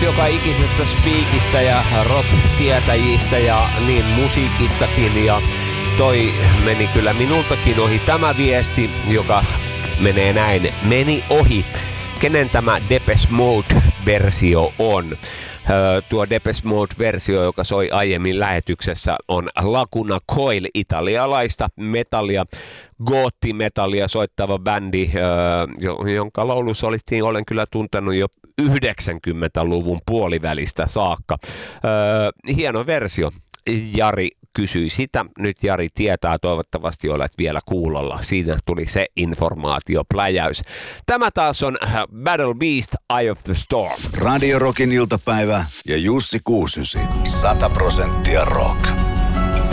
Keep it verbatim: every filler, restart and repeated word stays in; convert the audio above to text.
joka ikisestä spiikistä ja rock-tietäjistä ja niin musiikistakin. Ja toi meni kyllä minultakin ohi tämä viesti, joka menee näin. Meni ohi. Kenen tämä Depeche Mode-versio on? Öö, tuo Depeche Mode-versio, joka soi aiemmin lähetyksessä, on Lacuna Coil, italialaista metallia, goottimetallia soittava bändi, öö, jonka laulusolisttiin olen kyllä tuntenut jo yhdeksänkymmentäluvun puolivälistä saakka. Öö, hieno versio. Jari kysyi sitä. Nyt Jari tietää, toivottavasti olet vielä kuulolla. Siinä tuli se informaatiopläjäys. Tämä taas on Battle Beast, Eye of the Storm. Radio Rockin iltapäivä ja Jussi Kuusysi. sata prosenttia rock.